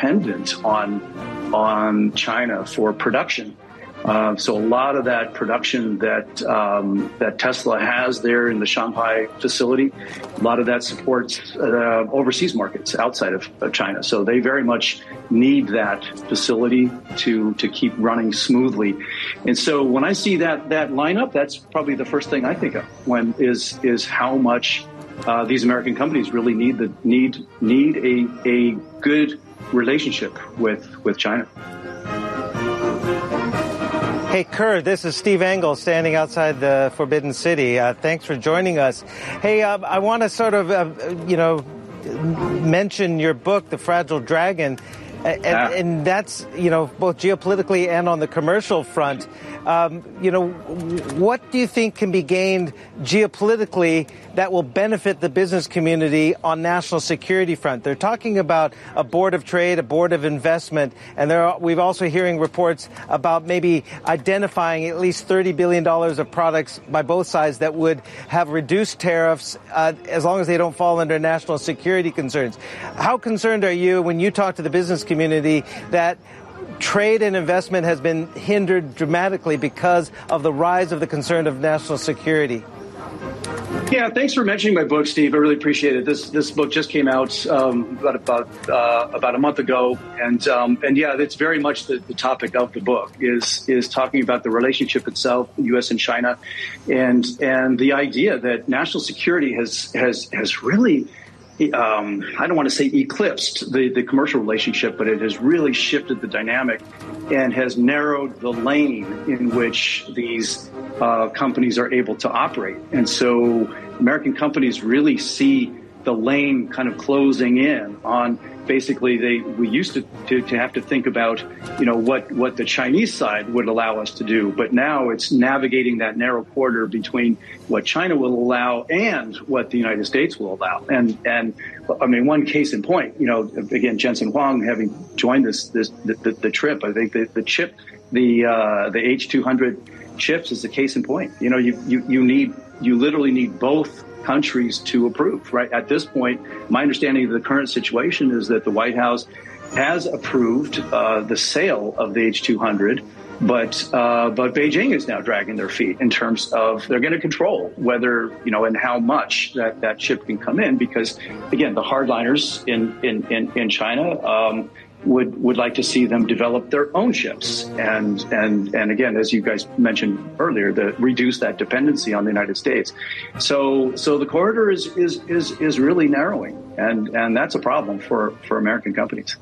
dependent on China for production. So a lot of that production that Tesla has there in the Shanghai facility, a lot of that supports overseas markets outside of China. So they very much need that facility to keep running smoothly. And so when I see that lineup, that's probably the first thing I think of when is how much these American companies really need a good relationship with China. Hey, Kerr, this is Steve Engel standing outside the Forbidden City. Thanks for joining us. Hey, I want to sort of, mention your book, The Fragile Dragon, and that's, both geopolitically and on the commercial front. What do you think can be gained geopolitically that will benefit the business community on national security front? They're talking about a board of trade, a board of investment, and we've also hearing reports about maybe identifying at least $30 billion of products by both sides that would have reduced tariffs as long as they don't fall under national security concerns. How concerned are you when you talk to the business community that trade and investment has been hindered dramatically because of the rise of the concern of national security? Yeah, thanks for mentioning my book, Steve. I really appreciate it. This book just came out about a month ago, and yeah, it's very much the topic of the book is talking about the relationship itself, U.S. and China, and the idea that national security has really. I don't want to say eclipsed the commercial relationship, but it has really shifted the dynamic and has narrowed the lane in which these companies are able to operate. And so American companies really see the lane kind of closing in on basically we used to have to think about, what the Chinese side would allow us to do. But now it's navigating that narrow corridor between what China will allow and what the United States will allow. And I mean, one case in point, again, Jensen Huang having joined the trip, I think the chip, the H200 chips is the case in point. You literally need both countries to approve, right? At this point, my understanding of the current situation is that the White House has approved the sale of the H200, but Beijing is now dragging their feet in terms of they're going to control whether, and how much that chip can come in, because, again, the hardliners in China would like to see them develop their own chips. And again, as you guys mentioned earlier, reduce that dependency on the United States. So the corridor is really narrowing, and that's a problem for American companies.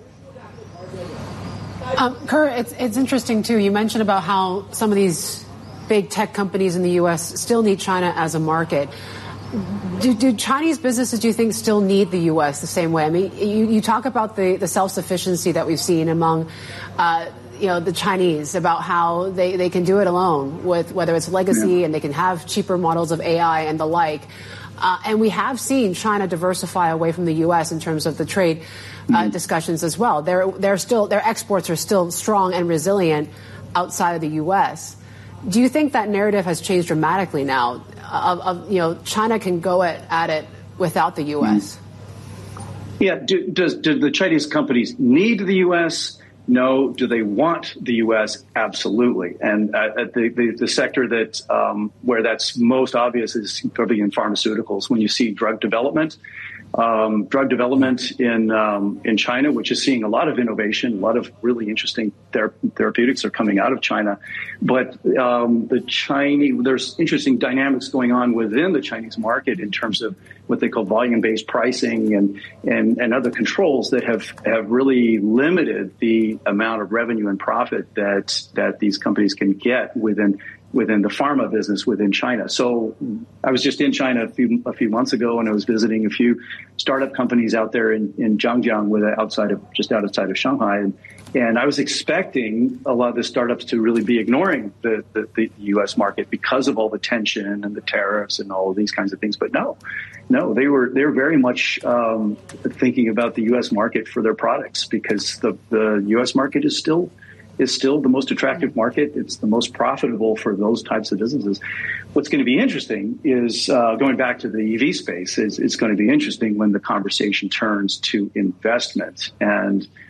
Kerr, it's interesting too. You mentioned about how some of these big tech companies in the U.S. still need China as a market. Do Chinese businesses, do you think, still need the U.S. the same way? I mean, you talk about the self-sufficiency that we've seen among, the Chinese, about how they can do it alone with whether it's legacy and they can have cheaper models of AI and the like. And we have seen China diversify away from the U.S. in terms of the trade discussions as well. Their exports are still strong and resilient outside of the U.S. Do you think that narrative has changed dramatically now? China can go at it without the U.S. Yeah. Do the Chinese companies need the U.S.? No. Do they want the U.S.? Absolutely. And the sector that where that's most obvious is probably in pharmaceuticals. When you see drug development in China, which is seeing a lot of innovation, a lot of really interesting therapeutics are coming out of China. But there's interesting dynamics going on within the Chinese market in terms of what they call volume-based pricing and other controls that have really limited the amount of revenue and profit that these companies can get within the pharma business within China. So I was just in China a few months ago, and I was visiting a few startup companies out there in Zhangjiang, just outside of Shanghai. And I was expecting a lot of the startups to really be ignoring the U.S. market because of all the tension and the tariffs and all of these kinds of things. But no, they were very much thinking about the U.S. market for their products, because the U.S. market is still the most attractive market. It's the most profitable for those types of businesses. What's going to be interesting is going back to the EV space. It's going to be interesting when the conversation turns to investment and